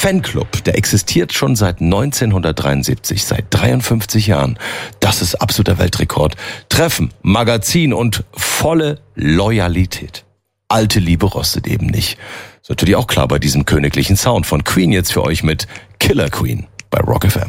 Fanclub, der existiert schon seit 1973, seit 53 Jahren. Das ist absoluter Weltrekord. Treffen, Magazin und volle Loyalität. Alte Liebe rostet eben nicht. Ist natürlich auch klar bei diesem königlichen Sound von Queen, jetzt für euch mit Killer Queen bei Rock FM.